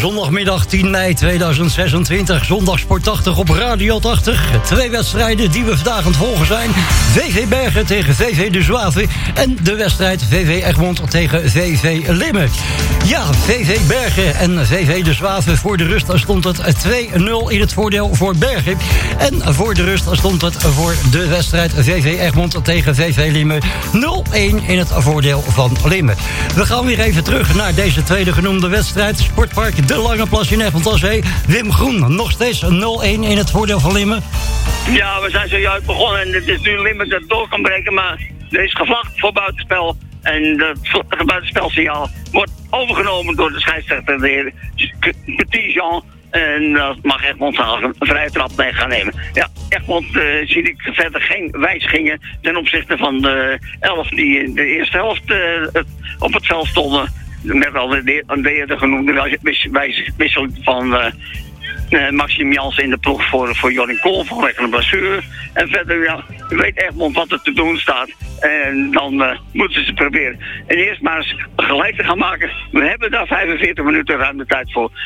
zondagmiddag 10 mei 2026. Zondag Sport 80 op Radio 80. 2 wedstrijden die we vandaag aan het volgen zijn. VV Bergen tegen VV De Zwaven. En de wedstrijd VV Egmond tegen VV Limmen. Ja, VV Bergen en VV De Zwaven. Voor de rust stond het 2-0 in het voordeel voor Bergen. En voor de rust stond het voor de wedstrijd VV Egmond tegen VV Limmen 0-1 in het voordeel van Limmen. We gaan weer even terug naar deze tweede genoemde wedstrijd. Sportpark De Lange Plas in Egmond aan Zee. Wim Groen, nog steeds 0-1 in het voordeel van Limmen. Ja, we zijn zojuist begonnen en het is nu Limmen dat door kan breken, maar er is gevlacht voor buitenspel. En dat buitenspelsignaal wordt overgenomen door de scheidsrechter, de heer Petit Jean. En dat mag Egmond een vrije trap mee gaan nemen. Ja, Egmond zie ik verder geen wijzigingen ten opzichte van de 11 die in de eerste helft op het veld stonden. Net al de eerder genoemde wisseling van Maxime Jansen in de ploeg voor Jorin Kool vanwege een blessure. En verder, ja, weet Egmond wat er te doen staat. En dan moeten ze proberen. En eerst maar eens gelijk te gaan maken. We hebben daar 45 minuten ruim de tijd voor.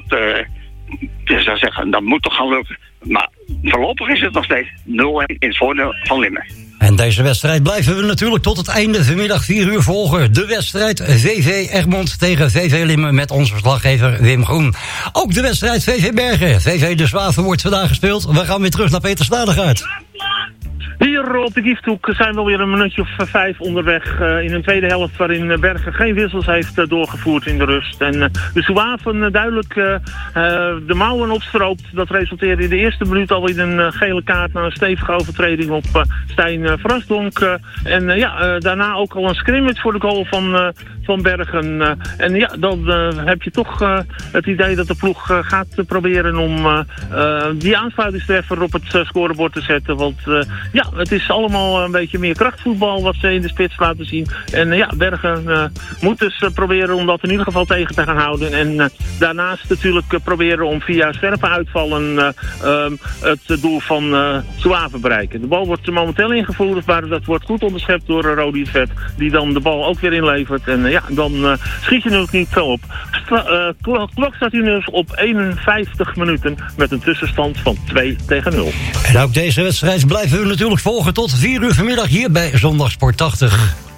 Dus zou zeggen, dat moet toch gaan lukken. Maar voorlopig is het nog steeds 0-1 in het voordeel van Limmen. En deze wedstrijd blijven we natuurlijk tot het einde vanmiddag 4 uur volgen. De wedstrijd VV Egmond tegen VV Limmen met onze verslaggever Wim Groen. Ook de wedstrijd VV Bergen. VV De Zwaven wordt vandaag gespeeld. We gaan weer terug naar Peter Stadegaard. Hier op de Gifthoek zijn we alweer een minuutje of 5 onderweg in een tweede helft waarin Bergen geen wissels heeft doorgevoerd in de rust. En de Zwaven duidelijk de mouwen opstroopt. Dat resulteerde in de eerste minuut al in een gele kaart na een stevige overtreding op Stijn Vrasdonk. Daarna ook al een scrimmage voor de goal van Bergen. En ja, dan heb je toch het idee dat de ploeg gaat proberen om die aansluitingstreffer op het scorebord te zetten. Want het is allemaal een beetje meer krachtvoetbal wat ze in de spits laten zien. En Bergen moet dus proberen om dat in ieder geval tegen te gaan houden. En daarnaast natuurlijk proberen om via scherpe uitvallen het doel van Zwaven bereiken. De bal wordt momenteel ingevoerd, maar dat wordt goed onderschept door Rodi Vet, die dan de bal ook weer inlevert. En dan schiet je natuurlijk niet veel op. Klok staat hier dus op 51 minuten met een tussenstand van 2-0. En ook deze wedstrijd blijven we natuurlijk volgen tot 4 uur vanmiddag hier bij Zondag Sport 80.